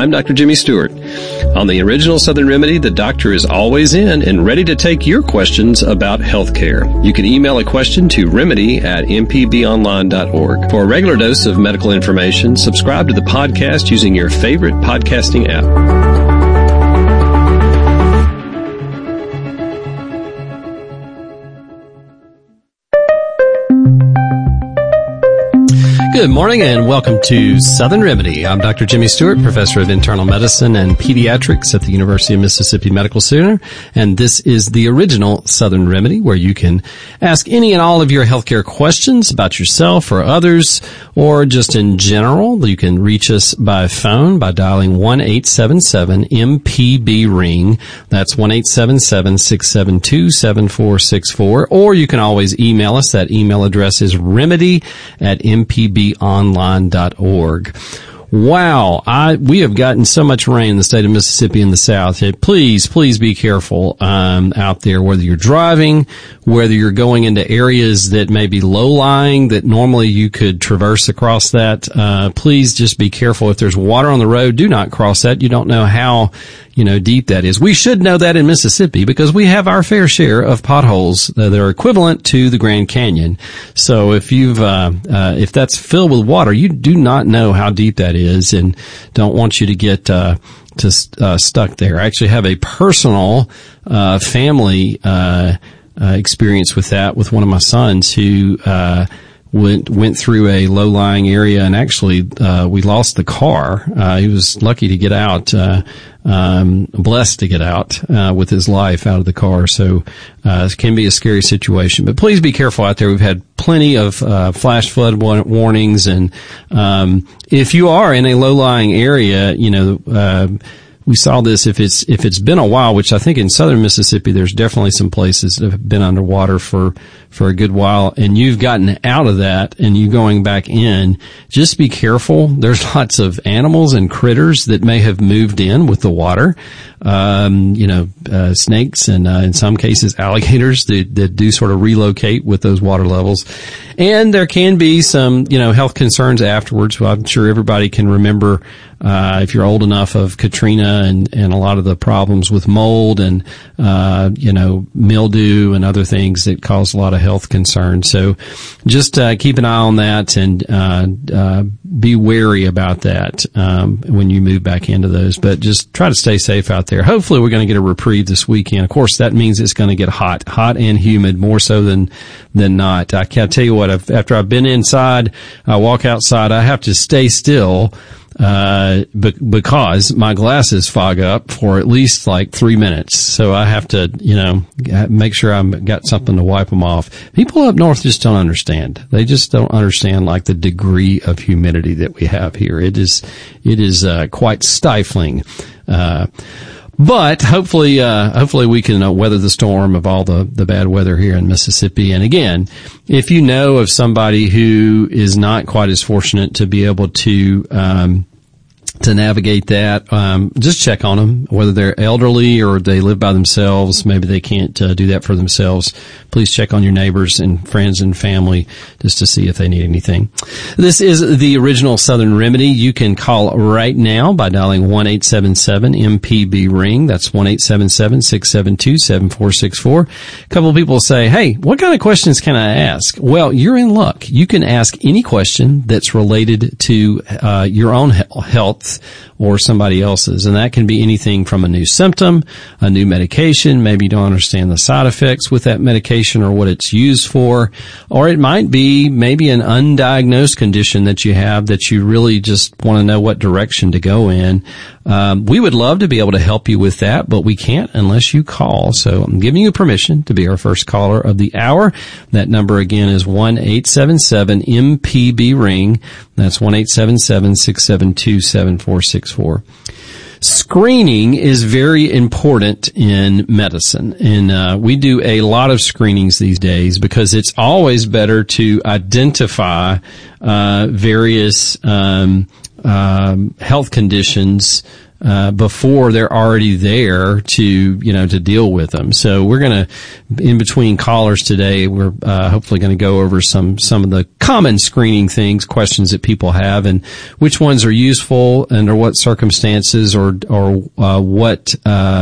I'm Dr. Jimmy Stewart. On the original Southern Remedy, the doctor is always in and ready to take your questions about healthcare. You can email a question to remedy@mpbonline.org. For a regular dose of medical information, subscribe to the podcast using your favorite podcasting app. Good morning and welcome to Southern Remedy. I'm Dr. Jimmy Stewart, Professor of Internal Medicine and Pediatrics at the University of Mississippi Medical Center, and this is the original Southern Remedy, where you can ask any and all of your healthcare questions about yourself or others, or just in general. You can reach us by phone by dialing 1-877-MPB-RING. That's 1-877-672-7464, or you can always email us. That email address is remedy@mpbonline.org. Wow, we have gotten so much rain in the state of Mississippi in the South. Please be careful out there, whether you're driving, whether you're going into areas that may be low-lying that normally you could traverse across that. Please just be careful. If there's water on the road, do not cross that. You don't know how deep that is. We should know that in Mississippi because we have our fair share of potholes that are equivalent to the Grand Canyon. So if if that's filled with water, you do not know how deep that is and don't want you to get, stuck there. I actually have a personal, family, experience with that with one of my sons who, went through a low-lying area and actually, we lost the car. He was lucky to get out, blessed to get out, with his life out of the car. So, it can be a scary situation, but please be careful out there. We've had plenty of, flash flood warnings. And, if you are in a low-lying area, we saw this if it's been a while, which I think in southern Mississippi there's definitely some places that have been underwater for a good while, and you've gotten out of that and you going back in, just be careful. There's lots of animals and critters that may have moved in with the water. Snakes and in some cases alligators that do sort of relocate with those water levels. And there can be some, health concerns afterwards. Well, I'm sure everybody can remember, if you're old enough, of Katrina and a lot of the problems with mold and, mildew and other things that cause a lot of health concerns. So just, keep an eye on that and, be wary about that, when you move back into those, but just try to stay safe out there. Hopefully we're going to get a reprieve this weekend. Of course, that means it's going to get hot and humid, more so than not. I can't tell you what, after I've been inside, I walk outside, I have to stay still, because my glasses fog up for at least like 3 minutes. So I have to, make sure I've got something to wipe them off. People up north just don't understand. They just don't understand like the degree of humidity that we have here. It is quite stifling. But hopefully we can weather the storm of all the bad weather here in Mississippi. And again, if you know of somebody who is not quite as fortunate to be able to navigate that, just check on them, whether they're elderly or they live by themselves. Maybe they can't do that for themselves. Please check on your neighbors and friends and family just to see if they need anything. This is the original Southern Remedy. You can call right now by dialing 1-877-MPB-RING. That's 1-877-672-7464. A couple of people say, hey, what kind of questions can I ask? Well, you're in luck. You can ask any question that's related to your own health or somebody else's. And that can be anything from a new symptom, a new medication. Maybe you don't understand the side effects with that medication or what it's used for. Or it might be maybe an undiagnosed condition that you have that you really just want to know what direction to go in. We would love to be able to help you with that, but we can't unless you call. So I'm giving you permission to be our first caller of the hour. That number again is 1-877-MPB-RING. That's 1-877-672-7464. Screening is very important in medicine, and we do a lot of screenings these days because it's always better to identify various health conditions before they're already there to deal with them. So we're going to, in between callers today, we're hopefully going to go over some of the common screening questions that people have, and which ones are useful under what circumstances, or what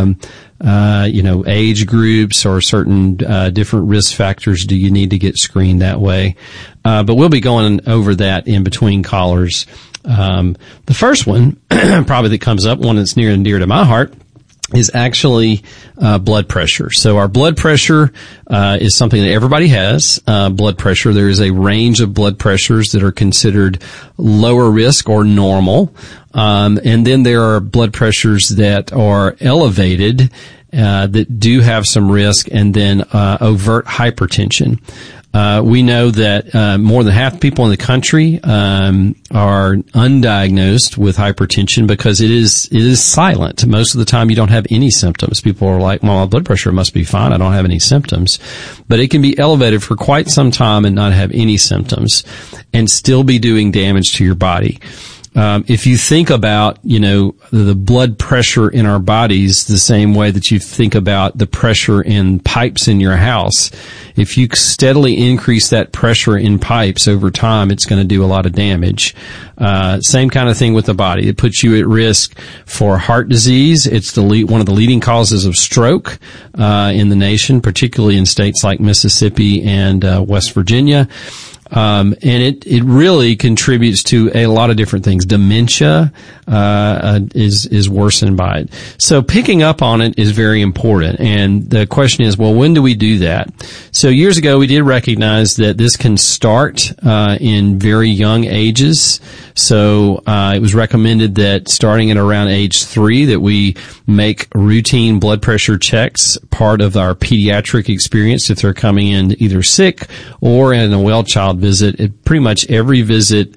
age groups or certain different risk factors do you need to get screened that way. But we'll be going over that in between callers. The first one probably that comes up, one that's near and dear to my heart, is actually blood pressure. So our blood pressure is something that everybody has. Blood pressure, there is a range of blood pressures that are considered lower risk or normal. And then there are blood pressures that are elevated, that do have some risk, and then overt hypertension. We know that more than half the people in the country are undiagnosed with hypertension because it is silent. Most of the time you don't have any symptoms. People are like, well, my blood pressure must be fine. I don't have any symptoms. But it can be elevated for quite some time and not have any symptoms and still be doing damage to your body. If you think about, the blood pressure in our bodies the same way that you think about the pressure in pipes in your house, if you steadily increase that pressure in pipes over time, it's going to do a lot of damage. Same kind of thing with the body. It puts you at risk for heart disease. It's one of the leading causes of stroke, in the nation, particularly in states like Mississippi and, West Virginia. And it really contributes to a lot of different things. Dementia, is worsened by it. So picking up on it is very important. And the question is, well, when do we do that? So years ago, we did recognize that this can start, in very young ages. So, it was recommended that starting at around age 3 that we make routine blood pressure checks part of our pediatric experience if they're coming in either sick or in a well child visit. At pretty much every visit,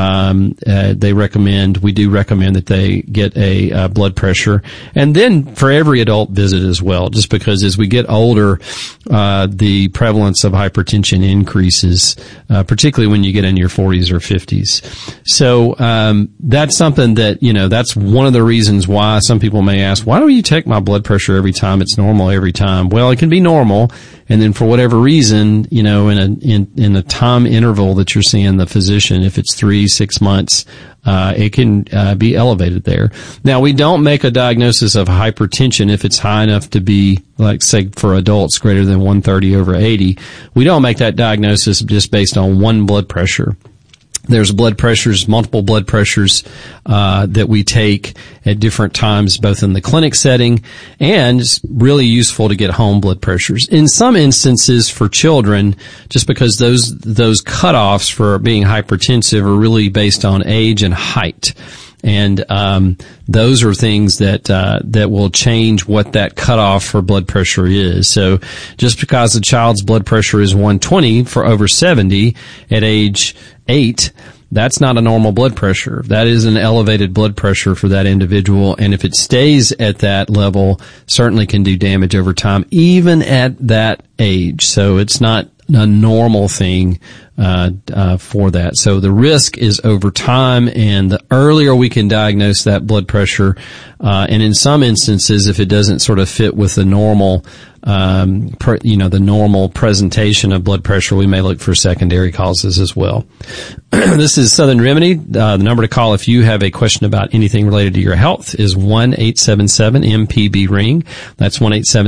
we do recommend that they get a blood pressure, and then for every adult visit as well, just because as we get older, the prevalence of hypertension increases, particularly when you get in your 40s or 50s. So, that's something that, that's one of the reasons why some people may ask, why don't you take my blood pressure every time it's normal every time? Well, it can be normal, and then for whatever reason, in a time interval that you're seeing the physician, if it's 3-6 months, it can be elevated there. Now, we don't make a diagnosis of hypertension if it's high enough to be, like, say, for adults greater than 130/80. We don't make that diagnosis just based on one blood pressure. There's multiple blood pressures, that we take at different times, both in the clinic setting, and it's really useful to get home blood pressures. In some instances for children, just because those cutoffs for being hypertensive are really based on age and height. And, those are things that will change what that cutoff for blood pressure is. So just because a child's blood pressure is 120 for over 70 at age 8, that's not a normal blood pressure. That is an elevated blood pressure for that individual. And if it stays at that level, certainly can do damage over time, even at that age. So it's not a normal thing, for that. So the risk is over time, and the earlier we can diagnose that blood pressure, and in some instances, if it doesn't sort of fit with the normal, the normal presentation of blood pressure, we may look for secondary causes as well. This is Southern Remedy. The number to call if you have a question about anything related to your health is 1-877-MPB-RING. That's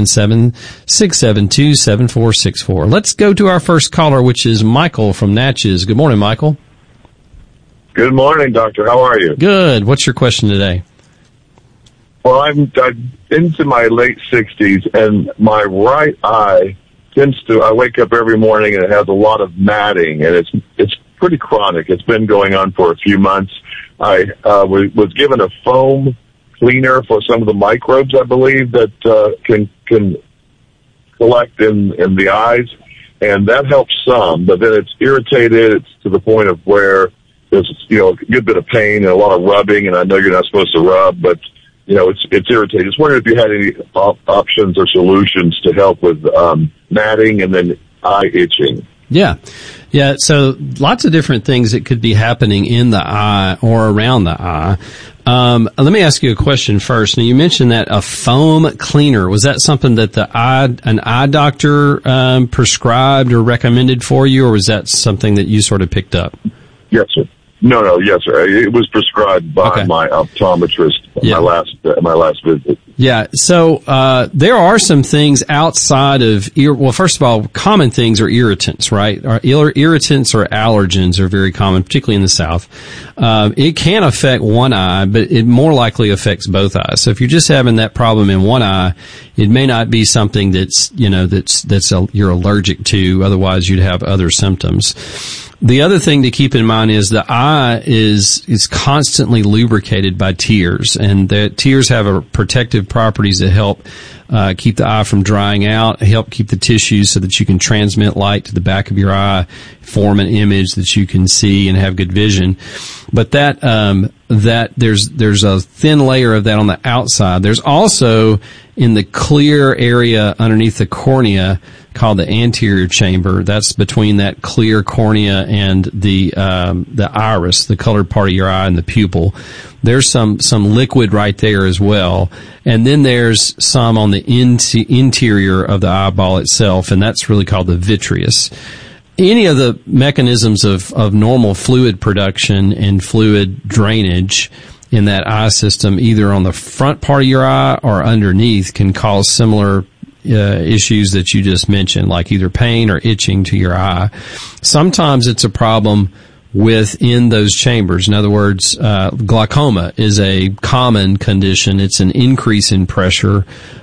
1-877-672-7464. Let's go to our first caller, which is Michael from Natchez. Good morning, Michael. Good morning, Doctor. How are you? Good. What's your question today? Well, I'm into my late 60s, and my right eye I wake up every morning and it has a lot of matting, and it's pretty chronic. It's been going on for a few months. I was given a foam cleaner for some of the microbes, I believe, that can collect in the eyes, and that helps some, but then it's irritated. It's to the point of where there's a good bit of pain and a lot of rubbing, and I know you're not supposed to rub, but it's irritating. Just wondering if you had any options or solutions to help with matting and then eye itching. Yeah. Yeah. So lots of different things that could be happening in the eye or around the eye. Let me ask you a question first. Now, you mentioned that a foam cleaner, was that something that an eye doctor prescribed or recommended for you, or was that something that you sort of picked up? Yes, sir. No, yes, sir. It was prescribed by my optometrist my last visit. Yeah. So there are some things outside of well, first of all, common things are irritants, right? Irritants or allergens are very common, particularly in the South. It can affect one eye, but it more likely affects both eyes. So if you're just having that problem in one eye, it may not be something that's you're allergic to. Otherwise, you'd have other symptoms. The other thing to keep in mind is the eye is constantly lubricated by tears, and the tears have protective properties that help keep the eye from drying out, help keep the tissues so that you can transmit light to the back of your eye, form an image that you can see and have good vision. But that there's a thin layer of that on the outside. There's also in the clear area underneath the cornea called the anterior chamber. That's between that clear cornea and the iris, the colored part of your eye, and the pupil. There's some liquid right there as well. And then there's some on the interior of the eyeball itself, and that's really called the vitreous. Any of the mechanisms of normal fluid production and fluid drainage in that eye system, either on the front part of your eye or underneath, can cause similar issues that you just mentioned, like either pain or itching to your eye. Sometimes it's a problem within those chambers. In other words, glaucoma is a common condition. It's an increase in pressure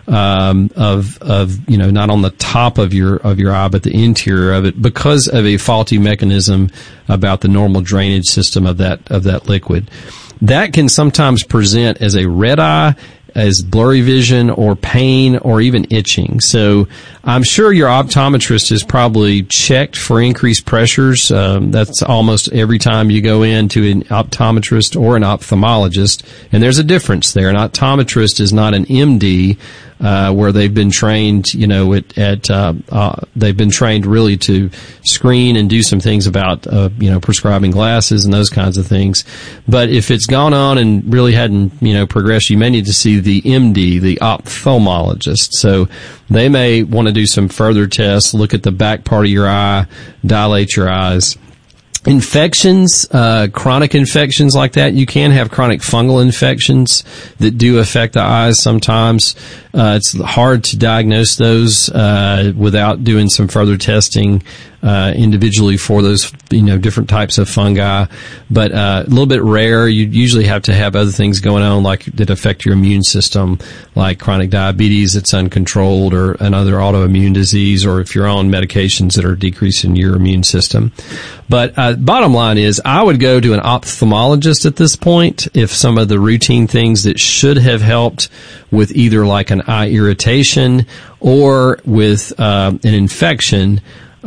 of not on the top of your eye, but the interior of it, because of a faulty mechanism about the normal drainage system of that liquid. That can sometimes present as a red eye, as blurry vision or pain or even itching. So I'm sure your optometrist has probably checked for increased pressures. That's almost every time you go in to an optometrist or an ophthalmologist. And there's a difference there. An optometrist is not an MD, where they've been trained, they've been trained really to screen and do some things about, prescribing glasses and those kinds of things. But if it's gone on and really hadn't, progressed, you may need to see the MD, the ophthalmologist. So they may want to do some further tests, look at the back part of your eye, dilate your eyes. Infections, chronic infections like that, you can have chronic fungal infections that do affect the eyes sometimes. It's hard to diagnose those without doing some further testing individually for those different types of fungi, but a little bit rare. You usually have to have other things going on like that affect your immune system, like chronic diabetes that's uncontrolled, or another autoimmune disease, or if you're on medications that are decreasing your immune system. But bottom line is, I would go to an ophthalmologist at this point if some of the routine things that should have helped with either like an eye irritation or with an infection.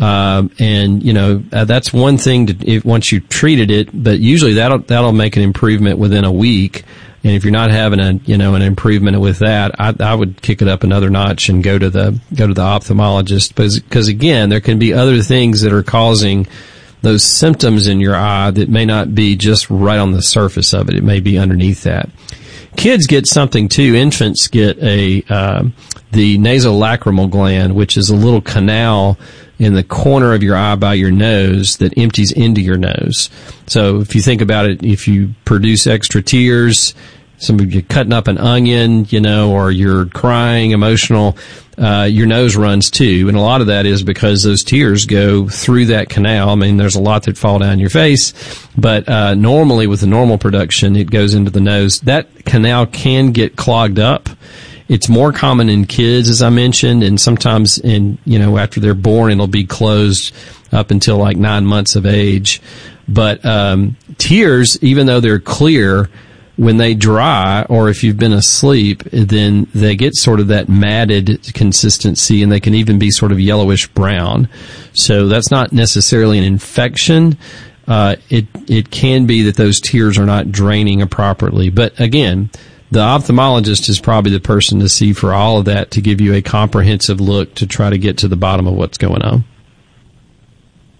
That's one thing once you've treated it, but usually that'll make an improvement within a week. And if you're not having an improvement with that, I would kick it up another notch and go to the ophthalmologist, because again, there can be other things that are causing those symptoms in your eye that may not be just right on the surface of it. It may be underneath that. Kids get something too. Infants get the nasolacrimal gland, which is a little canal in the corner of your eye by your nose that empties into your nose. So if you think about it, if you produce extra tears, some of you cutting up an onion, or you're crying, emotional, your nose runs too. And a lot of that is because those tears go through that canal. I mean, there's a lot that fall down your face, but normally with the normal production, it goes into the nose. That canal can get clogged up. It's more common in kids, as I mentioned, and sometimes after they're born, it'll be closed up until like 9 months of age. But tears, even though they're clear, when they dry, or if you've been asleep, then they get sort of that matted consistency, and they can even be sort of yellowish brown. So that's not necessarily an infection. It can be that those tears are not draining properly. But again, the ophthalmologist is probably the person to see for all of that, to give you a comprehensive look to try to get to the bottom of what's going on.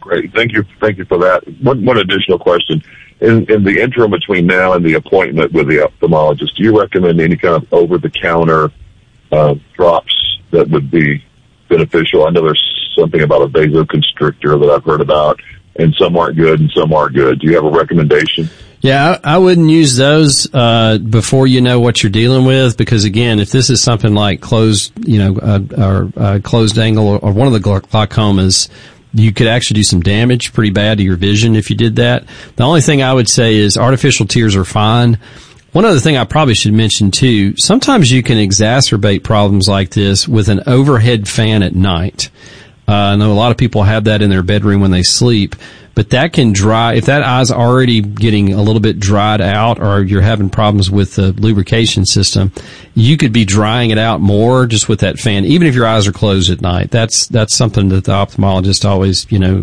Great. Thank you for that. One additional question. In the interim between now and the appointment with the ophthalmologist, do you recommend any kind of over-the-counter drops that would be beneficial? I know there's something about a vasoconstrictor that I've heard about, and some aren't good and some are good. Do you have a recommendation? Yeah, I wouldn't use those before you know what you're dealing with, because again, if this is something like closed angle or one of the glaucomas, you could actually do some damage pretty bad to your vision if you did that. The only thing I would say is artificial tears are fine. One other thing I probably should mention too, sometimes you can exacerbate problems like this with an overhead fan at night. I know a lot of people have that in their bedroom when they sleep, but that can dry, if that eye's already getting a little bit dried out or you're having problems with the lubrication system, you could be drying it out more just with that fan, even if your eyes are closed at night. That's something that the ophthalmologist always,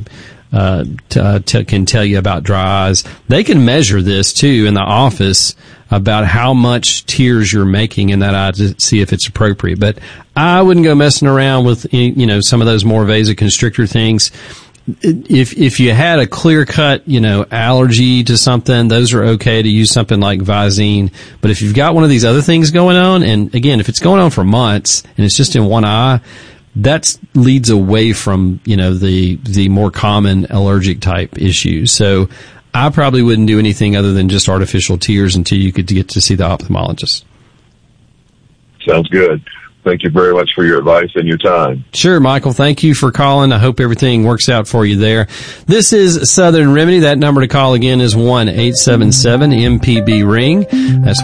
can tell you about dry eyes. They can measure this too in the office about how much tears you're making in that eye to see if it's appropriate. But I wouldn't go messing around with, some of those more vasoconstrictor things. If you had a clear-cut, allergy to something, those are okay to use something like Visine. But if you've got one of these other things going on, and again, if it's going on for months and it's just in one eye, that leads away from, the more common allergic type issues. So I probably wouldn't do anything other than just artificial tears until you could get to see the ophthalmologist. Sounds good. Thank you very much for your advice and your time. Sure, Michael. Thank you for calling. I hope everything works out for you there. This is Southern Remedy. That number to call again is 1-877-MPB-RING. That's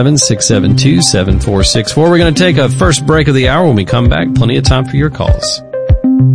1-877-672-7464. We're going to take a first break of the hour. When we come back, plenty of time for your calls.